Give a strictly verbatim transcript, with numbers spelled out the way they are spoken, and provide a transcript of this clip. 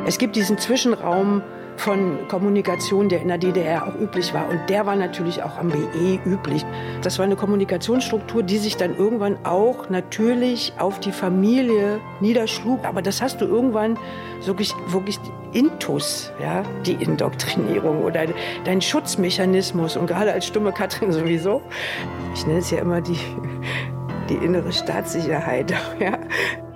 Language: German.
Es gibt diesen Zwischenraum von Kommunikation, der in der D D R auch üblich war. Und der war natürlich auch am B E üblich. Das war eine Kommunikationsstruktur, die sich dann irgendwann auch natürlich auf die Familie niederschlug. Aber das hast du irgendwann wirklich, wirklich Intus, ja, die Indoktrinierung oder dein Schutzmechanismus. Und gerade als stumme Katrin sowieso. Ich nenne es ja immer die, die innere Staatssicherheit. Ja.